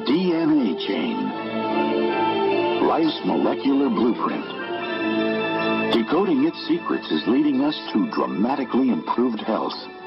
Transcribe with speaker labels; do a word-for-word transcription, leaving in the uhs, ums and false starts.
Speaker 1: D N A chain. Life's molecular blueprint. Decoding its secrets is leading us to dramatically improved health.